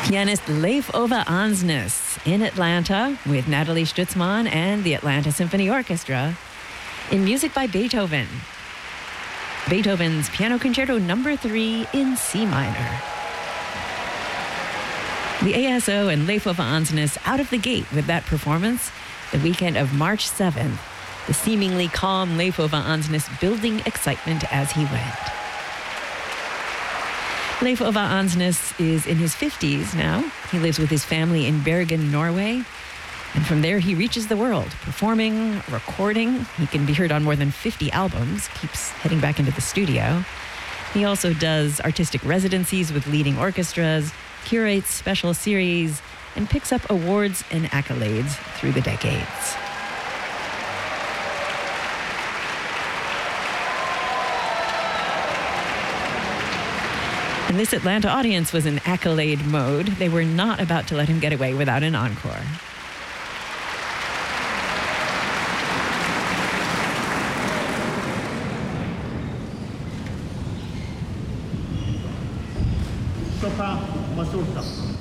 Pianist Leif Ove Andsnes in Atlanta with Natalie Stutzmann and the Atlanta Symphony Orchestra in music by Beethoven. Beethoven's Piano Concerto No. 3 in C minor. The ASO and Leif Ove Andsnes out of the gate with that performance the weekend of March 7th. The seemingly calm Leif Ove Andsnes building excitement as he went. Leif Ove Andsnes is in his 50s now. He lives with his family in Bergen, Norway. And from there, he reaches the world, performing, recording. He can be heard on more than 50 albums, keeps heading back into the studio. He also does artistic residencies with leading orchestras, curates special series, and picks up awards and accolades through the decades. And this Atlanta audience was in accolade mode. They were not about to let him get away without an encore. Chopin Mazurka.